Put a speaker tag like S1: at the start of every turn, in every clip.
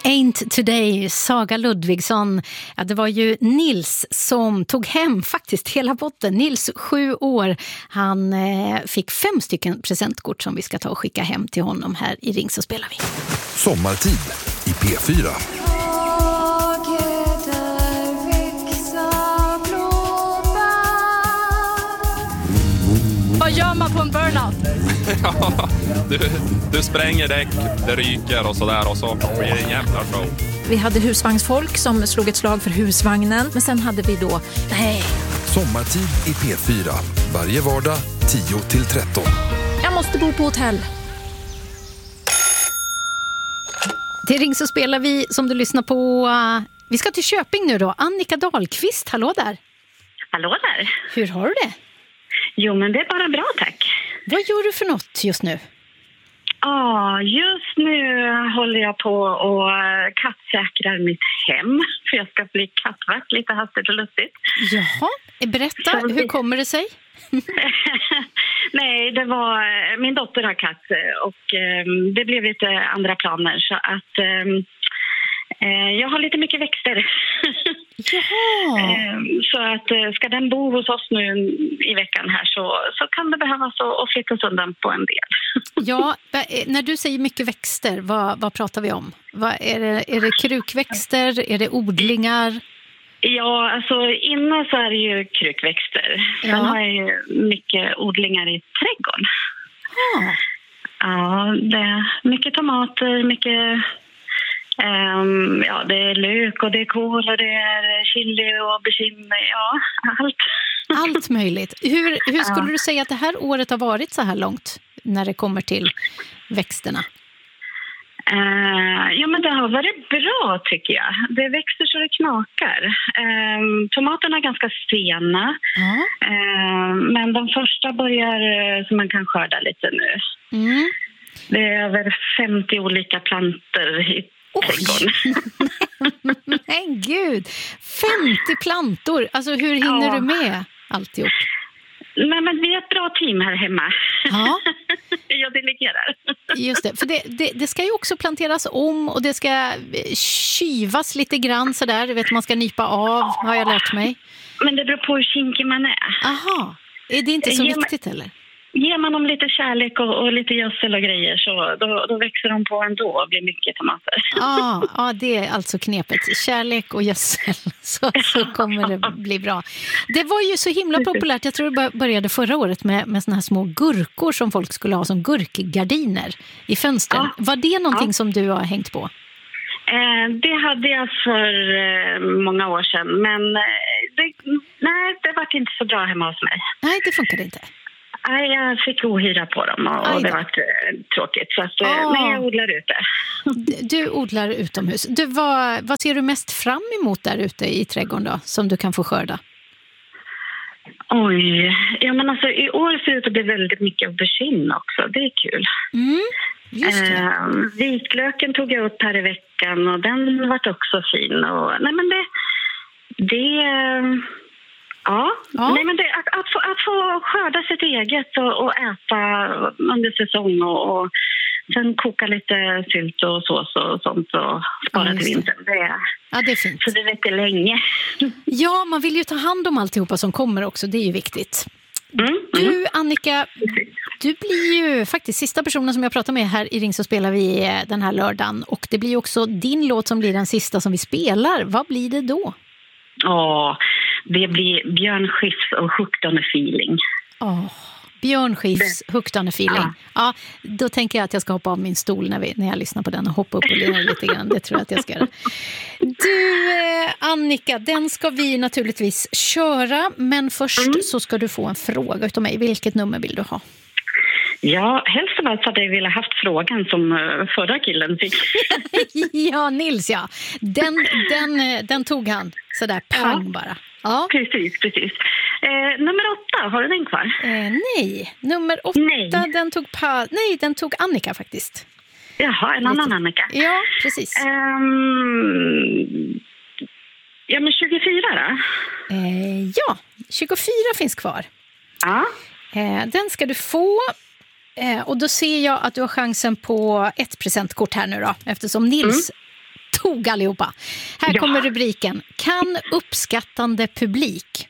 S1: Ain't Today, Saga Ludvigsson. Ja, det var ju Nils som tog hem faktiskt hela botten. Nils, 7 år. Han fick 5 stycken presentkort som vi ska ta och skicka hem till honom här i Ring så spelar vi.
S2: Sommartid i P4.
S1: Vad gör man på en burnout?
S3: Ja, du spränger däck, det ryker och sådär och så blir det en jävla show.
S4: Vi hade husvagnsfolk som slog ett slag för husvagnen. Men sen hade vi då...
S2: Sommartid i P4. Varje vardag 10-13.
S4: Jag måste bo på hotell.
S1: Till Ring så spelar vi som du lyssnar på. Vi ska till Köping nu då. Annika Dahlqvist, hallå där.
S5: Hallå där.
S1: Hur har du det?
S5: Jo, men det är bara bra, tack.
S1: Vad gör du för något just nu?
S5: Ja, just nu håller jag på och kattsäkrar mitt hem. För jag ska bli kattvakt lite hastigt och lustigt.
S1: Jaha, berätta, hur kommer det sig?
S5: Nej, det var... Min dotter har katt och det blev lite andra planer. Så att jag har lite mycket växter.
S1: Jaha.
S5: Så att ska den bo hos oss nu i veckan här så kan det behövas att flyttas undan på en del.
S1: Ja, när du säger mycket växter, vad pratar vi om? Är det krukväxter? Är det odlingar?
S5: Ja, alltså innan så är det ju krukväxter. Sen har jag ju mycket odlingar i trädgården.
S1: Ja.
S5: Ja, det är mycket tomater, mycket... det är lök och det är kål och det är chili och aubergine, ja, allt.
S1: Allt möjligt. Hur skulle du säga att det här året har varit så här långt när det kommer till växterna?
S5: Ja, men det har varit bra tycker jag. Det växer så det knakar. Tomaterna är ganska sena. Men de första börjar så man kan skörda lite nu. Mm. Det är över 50 olika planter i trädgården.
S1: Men gud, 50 plantor. Alltså hur hinner du med alltihop?
S5: Nej, men vi är ett bra team här hemma. Ja. Jag delegerar.
S1: Just det, för det ska ju också planteras om och det ska kyvas lite grann sådär. Du vet, man ska nypa av, har jag lärt mig.
S5: Men det beror på hur kinkig man är.
S1: Aha, är det inte så viktigt eller?
S5: Ger man dem lite kärlek och lite gödsel och grejer så då växer de på ändå och blir mycket tomater.
S1: Ja, det är alltså knepet. Kärlek och gödsel så kommer det bli bra. Det var ju så himla populärt. Jag tror det började förra året med såna här små gurkor som folk skulle ha som gurkgardiner i fönstren. Ja. Var det någonting som du har hängt på?
S5: Det hade jag för många år sedan. Men det var inte så bra hemma hos mig.
S1: Nej, det funkade inte.
S5: Nej, jag fick ohyra på dem och det var tråkigt. Så att, nej, jag odlar ute.
S1: Du odlar utomhus. Vad ser du mest fram emot där ute i trädgården då, som du kan få skörda?
S5: Oj, ja men alltså i år ser det ut att bli väldigt mycket aubergine också. Det är kul.
S1: Mm, just det.
S5: Vitlöken tog jag upp här i veckan och den var också fin. Och, nej men det Ja. Nej, men att få skörda sitt eget och äta under säsong och sen koka lite sylt och sås och sånt och spara till vintern.
S1: Det är fint.
S5: Så det räcker länge.
S1: Ja, man vill ju ta hand om alltihopa som kommer också. Det är ju viktigt. Du, Annika, du blir ju faktiskt sista personen som jag pratar med här i Ring så spelar vi den här lördagen. Och det blir också din låt som blir den sista som vi spelar. Vad blir det då?
S5: Det blir Björn Skifs och Hooked on a Feeling.
S1: Björn Skifs Hooked on a Feeling. Ja, då tänker jag att jag ska hoppa av min stol när jag lyssnar på den och hoppa upp och lira lite grann. Det tror jag att jag ska göra. Du, Annika, den ska vi naturligtvis köra. Men först så ska du få en fråga utav mig. Vilket nummer vill du ha?
S5: Ja, helst av allt hade jag velat haft frågan som förra killen fick.
S1: Ja, Nils, ja. Den tog han sådär pang bara. Ja.
S5: Precis. Nummer 8, har du den kvar?
S1: Nej, nummer 8 den tog Annika faktiskt.
S5: Jaha, en annan Annika.
S1: Ja, precis.
S5: Ja, men 24 då?
S1: Ja, 24 finns kvar.
S5: Ja.
S1: Den ska du få. Och då ser jag att du har chansen på ett presentkort här nu då. Eftersom Nils stod allihopa. Här kommer rubriken. Kan uppskattande publik.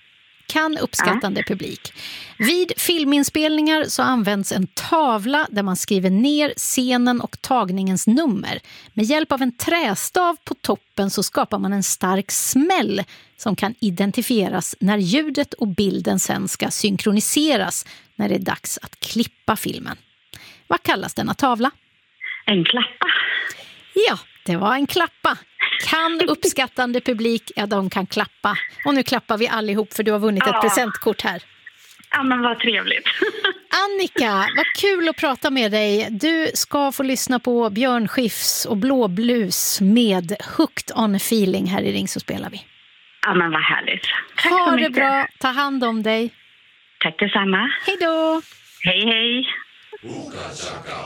S1: Vid filminspelningar så används en tavla där man skriver ner scenen och tagningens nummer. Med hjälp av en trästav på toppen så skapar man en stark smäll som kan identifieras när ljudet och bilden sen ska synkroniseras när det är dags att klippa filmen. Vad kallas denna tavla?
S5: En klappa.
S1: Ja, det var en klappa. Kan uppskattande publik, de kan klappa. Och nu klappar vi allihop för du har vunnit ett presentkort här.
S5: Ja, men vad trevligt.
S1: Annika, vad kul att prata med dig. Du ska få lyssna på Björn Skifs och Blå Blues med Hooked on a Feeling här i Ring så spelar vi.
S5: Ja, men vad härligt. Tack
S1: ha
S5: så
S1: det
S5: mycket.
S1: bra, ta hand om dig.
S5: Tack detsamma.
S1: Hej då.
S5: Hej, hej.